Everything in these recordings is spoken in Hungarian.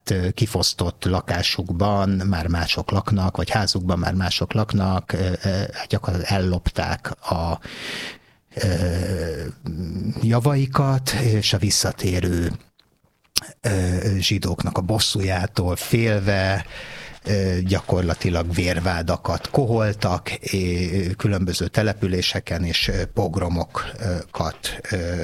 saját kifosztott lakásukban már mások laknak, vagy házukban már mások laknak, gyakorlatilag ellopták a javaikat, és a visszatérő zsidóknak a bosszújától félve gyakorlatilag vérvádakat koholtak, különböző településeken, és pogromokat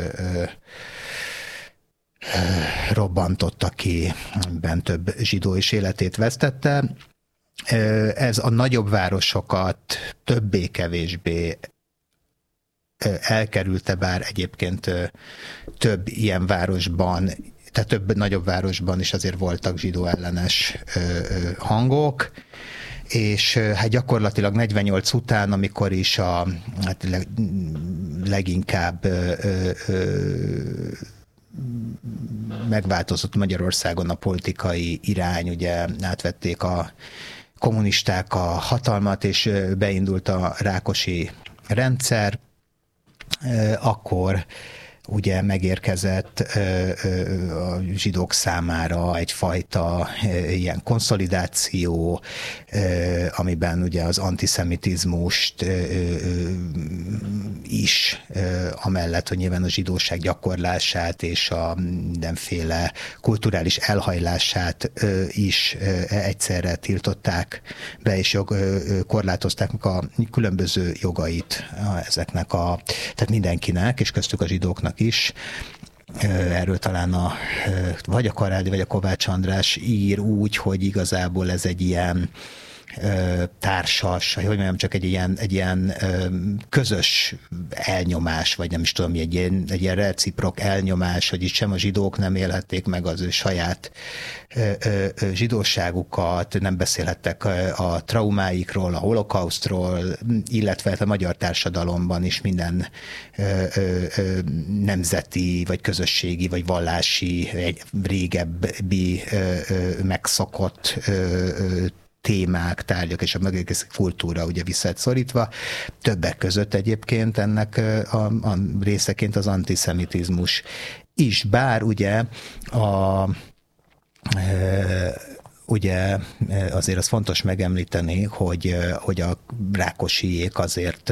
robbantottak ki, amiben több zsidó is életét vesztette. Ez a nagyobb városokat többé-kevésbé elkerülte, bár egyébként több ilyen városban, tehát több nagyobb városban is azért voltak zsidó ellenes hangok, és hát gyakorlatilag 48 után, amikor is leginkább megváltozott Magyarországon a politikai irány, ugye átvették a kommunisták a hatalmat, és beindult a Rákosi rendszer, akkor ugye megérkezett a zsidók számára egyfajta ilyen konszolidáció, amiben ugye az antiszemitizmust is, amellett, hogy nyilván a zsidóság gyakorlását és a mindenféle kulturális elhajlását is egyszerre tiltották be, és korlátozták a különböző jogait ezeknek tehát mindenkinek, és köztük a zsidóknak is. Erről talán vagy a Karádi, vagy a Kovács András ír úgy, hogy igazából ez egy ilyen társas, hogy mondjam, csak egy ilyen közös elnyomás, vagy nem is tudom, egy ilyen reciprok elnyomás, hogy itt sem a zsidók nem élhették meg az ő saját zsidóságukat, nem beszélhettek a traumáikról, a holokausztról, illetve a magyar társadalomban is minden nemzeti, vagy közösségi, vagy vallási, egy régebbi megszokott témák, tárgyak és a mögöttes kultúra ugye visszaszorítva. Többek között egyébként ennek a részeként az antiszemitizmus is, bár ugye azért az fontos megemlíteni, hogy a Rákosiék azért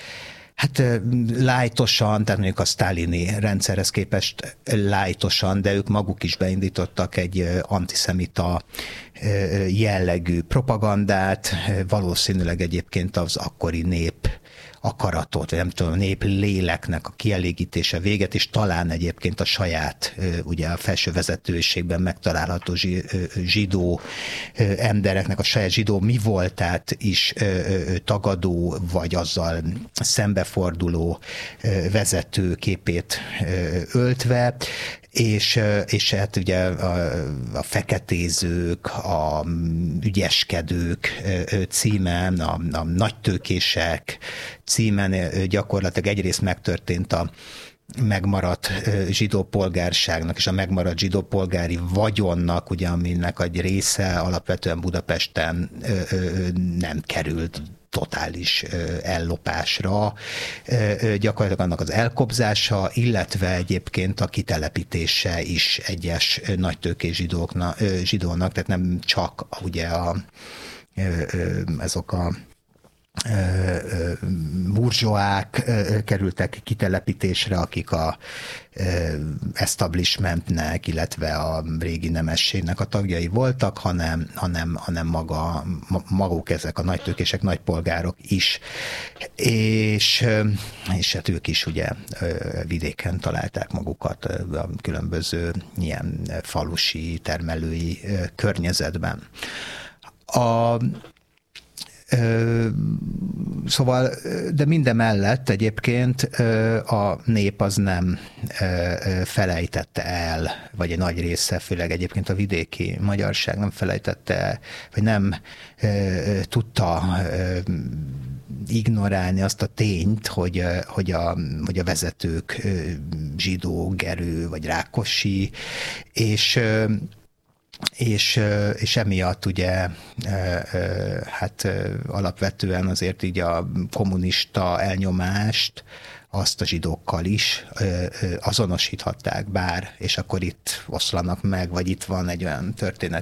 lájtosan, tehát mondjuk a sztálini rendszerhez képest lájtosan, de ők maguk is beindítottak egy antiszemita jellegű propagandát, valószínűleg egyébként az akkori nép akaratot, vagy nem tudom, nép léleknek a kielégítése véget, és talán egyébként a saját, ugye a felső vezetőségben megtalálható zsidó embereknek a saját zsidó mi voltát is tagadó, vagy azzal szembeforduló vezető képét öltve, és hát ugye a feketézők, a ügyeskedők címen, a nagytőkések címen gyakorlatilag egyrészt megtörtént a megmaradt zsidó polgárságnak és a megmaradt zsidó polgári vagyonnak, ugye, aminek egy része alapvetően Budapesten nem került totális ellopásra, gyakorlatilag annak az elkobzása, illetve egyébként a kitelepítése is egyes nagytőkés zsidónak, tehát nem csak ugye ezok a burzsóák kerültek kitelepítésre, akik a establishmentnek, illetve a régi nemességnek a tagjai voltak, hanem maguk ezek a nagytőkések, nagypolgárok is. És hát ők is ugye vidéken találták magukat a különböző ilyen falusi, termelői környezetben. Szóval, de mindemellett egyébként a nép az nem felejtette el, vagy egy nagy része, főleg egyébként a vidéki magyarság nem felejtette el, vagy nem tudta ignorálni azt a tényt, hogy a vezetők zsidó, Gerő vagy Rákosi, és emiatt ugye hát alapvetően azért így a kommunista elnyomást azt a zsidókkal is azonosíthatták, bár, és akkor itt oszlanak meg, vagy itt van egy olyan történet